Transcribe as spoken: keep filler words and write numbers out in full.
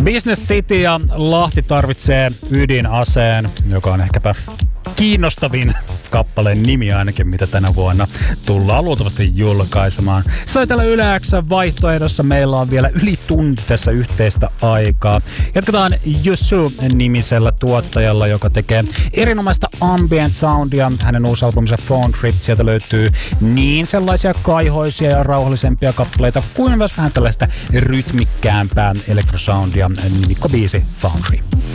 Business City ja Lahti tarvitsee ydinaseen, joka on ehkäpä kiinnostavin kappaleen nimi ainakin, mitä tänä vuonna tullaan luultavasti julkaisemaan. Se on täällä Yle X:n vaihtoehdossa. Meillä on vielä yli tunti tässä yhteistä aikaa. Jatketaan Yusu-nimisellä tuottajalla, joka tekee erinomaista ambient soundia. Hänen uusi albuminsa Phone Trip, sieltä löytyy niin sellaisia kaihoisia ja rauhallisempia kappaleita kuin myös vähän tällaista rytmikkäämpää elektrosoundia. Nimikko biisi Phone Trip.